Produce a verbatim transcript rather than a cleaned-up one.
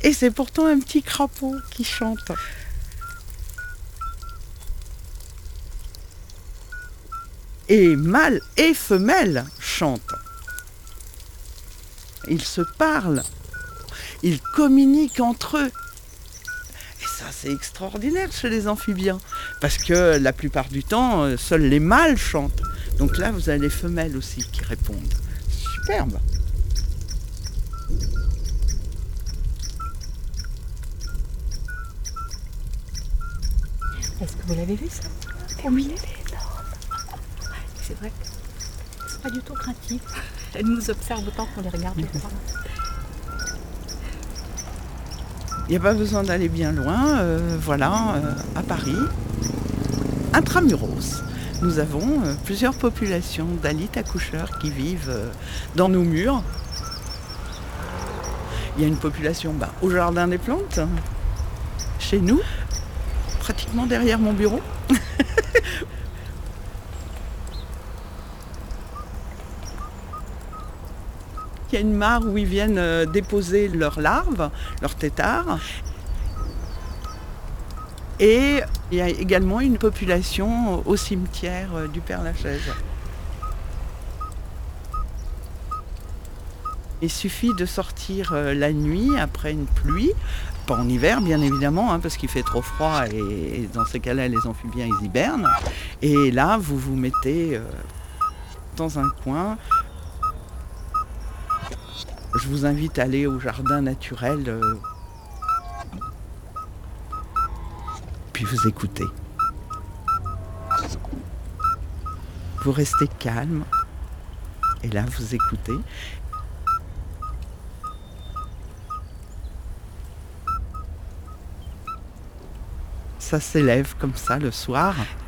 Et c'est pourtant un petit crapaud qui chante. Et mâle et femelle chantent. Ils se parlent. Ils communiquent entre eux. Et ça, c'est extraordinaire chez les amphibiens. Parce que la plupart du temps, seuls les mâles chantent. Donc là, vous avez les femelles aussi qui répondent. Superbe. Est-ce que vous l'avez vu ça? Oui, elle est énorme. C'est vrai que c'est pas du tout craintif. Elle nous observe autant qu'on les regarde pas. Il n'y a pas besoin d'aller bien loin. Euh, voilà, euh, à Paris, intramuros, nous avons euh, plusieurs populations d'alites accoucheurs qui vivent euh, dans nos murs. Il y a une population bah, au Jardin des Plantes, chez nous, pratiquement derrière mon bureau. Il y a une mare où ils viennent euh, déposer leurs larves, leurs têtards. Et il y a également une population au cimetière euh, du Père-Lachaise. Il suffit de sortir euh, la nuit après une pluie, pas en hiver bien évidemment, hein, parce qu'il fait trop froid et, et dans ces cas-là les amphibiens ils hibernent. Et là vous vous mettez euh, dans un coin. Je vous invite à aller au jardin naturel, euh, puis vous écoutez. Vous restez calme, et là vous écoutez. Ça s'élève comme ça le soir.